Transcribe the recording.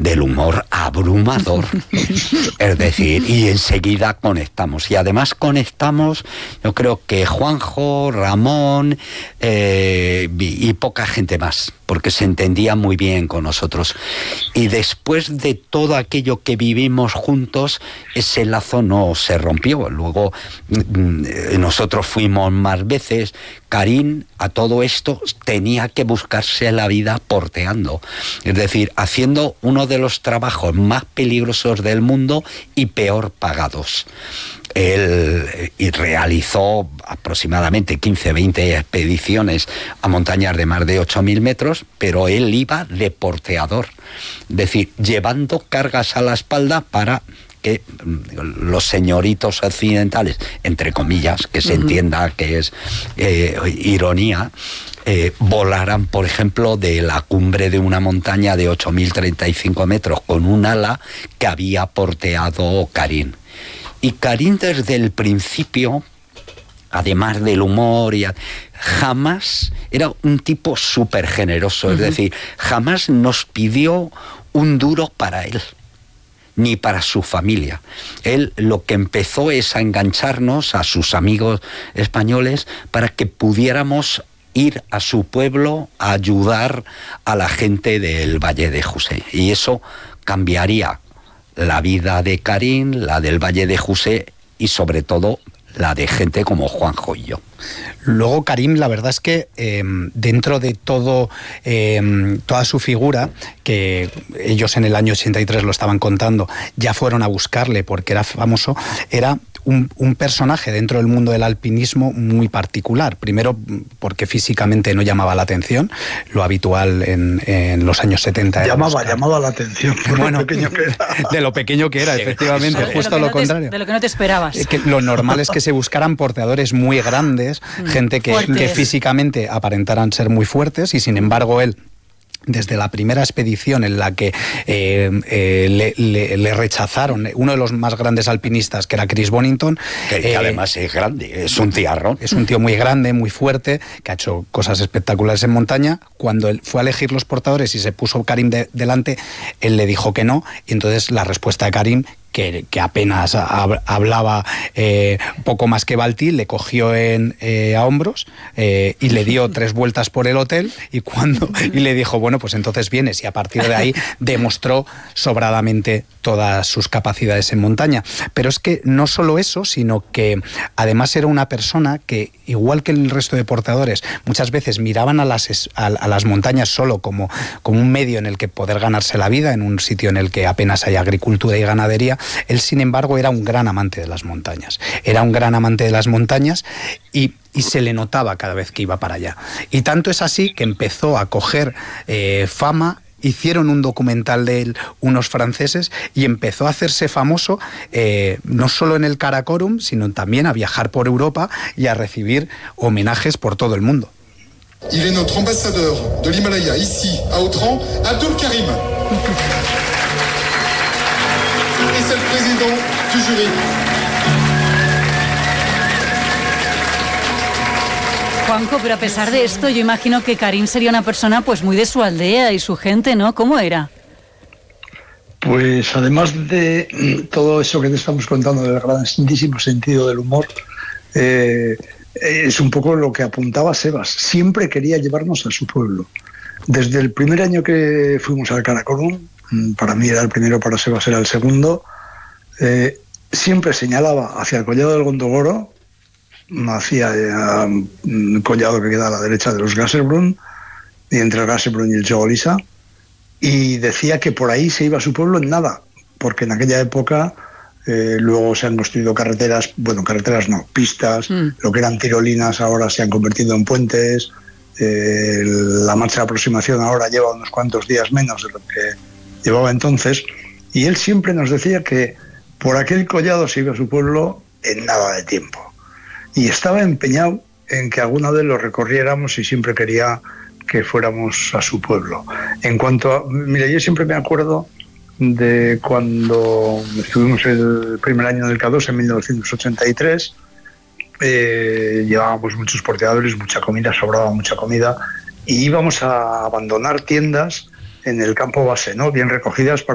del humor abrumador. Es decir, y enseguida conectamos. Y además conectamos, yo creo que Juanjo, Ramón y poca gente más, porque se entendía muy bien con nosotros. Y después de todo aquello que vivimos juntos, ese lazo no se rompió. Luego nosotros fuimos más veces. Karim, a todo esto, tenía que buscarse la vida porteando. Es decir, haciendo uno de los trabajos más peligrosos del mundo y peor pagados. Él realizó aproximadamente 15-20 expediciones a montañas de más de 8.000 metros, pero él iba de porteador. Es decir, llevando cargas a la espalda para que los señoritos occidentales, entre comillas, que se entienda que es ironía, volaran, por ejemplo, de la cumbre de una montaña de 8.035 metros con un ala que había porteado Karim. Y Karim desde el principio, además del humor, jamás era un tipo súper generoso. Es decir, jamás nos pidió un duro para él, ni para su familia. Él lo que empezó es a engancharnos a sus amigos españoles para que pudiéramos ir a su pueblo a ayudar a la gente del Valle de Jusé. Y eso cambiaría la vida de Karim, la del Valle de Jusé y sobre todo la de gente como Juanjo y yo. Luego Karim, la verdad es que dentro de todo toda su figura, que ellos en el año 83 lo estaban contando, ya fueron a buscarle porque era famoso, era un personaje dentro del mundo del alpinismo muy particular. Primero, porque físicamente no llamaba la atención, lo habitual en los años 70 llamaba la atención por lo pequeño que era. De lo pequeño que era, efectivamente, justo lo contrario. De lo que no te esperabas. Que lo normal es que se buscaran porteadores muy grandes, gente que físicamente aparentaran ser muy fuertes, y sin embargo él, desde la primera expedición en la que le rechazaron uno de los más grandes alpinistas, que era Chris Bonington, que además es grande, es un tiarrón. Es un tío muy grande, muy fuerte, que ha hecho cosas espectaculares en montaña. Cuando él fue a elegir los portadores y se puso Karim delante, él le dijo que no, y entonces la respuesta de Karim, que apenas hablaba poco más que Balti, le cogió a hombros y le dio 3 vueltas por el hotel y le dijo, bueno, pues entonces vienes, y a partir de ahí demostró sobradamente todas sus capacidades en montaña. Pero es que no solo eso, sino que además era una persona que, igual que el resto de portadores, muchas veces miraban a las montañas solo como un medio en el que poder ganarse la vida, en un sitio en el que apenas hay agricultura y ganadería. Él, sin embargo, era un gran amante de las montañas. Era un gran amante de las montañas y se le notaba cada vez que iba para allá. Y tanto es así que empezó a coger fama. Hicieron un documental de él unos franceses y empezó a hacerse famoso no solo en el Karakorum, sino también a viajar por Europa y a recibir homenajes por todo el mundo. Il est notre ambassadeur de l'Himalaya ici à Autran, Abdul Karim. Es el presidente du jury. Juanjo, pero a pesar de esto, yo imagino que Karim sería una persona pues muy de su aldea y su gente, ¿no? ¿Cómo era? Pues además de todo eso que te estamos contando del grandísimo sentido del humor, es un poco lo que apuntaba Sebas. Siempre quería llevarnos a su pueblo. Desde el primer año que fuimos al Karakorum, para mí era el primero, para Sebas era el segundo, siempre señalaba hacia el collado del Gondogoro, hacia un collado que queda a la derecha de los Gasserbrunn, y entre el Gasserbrunn y el Jogolisa, y decía que por ahí se iba a su pueblo en nada, porque en aquella época luego se han construido carreteras, bueno, carreteras no, pistas, lo que eran tirolinas ahora se han convertido en puentes, la marcha de aproximación ahora lleva unos cuantos días menos de lo que llevaba entonces, y él siempre nos decía que por aquel collado se iba a su pueblo en nada de tiempo. Y estaba empeñado en que alguna vez lo recorriéramos y siempre quería que fuéramos a su pueblo. En cuanto a... Mira, yo siempre me acuerdo de cuando estuvimos el primer año del K2 en 1983, llevábamos muchos porteadores, mucha comida, sobraba mucha comida, y íbamos a abandonar tiendas en el campo base, ¿no? Bien recogidas para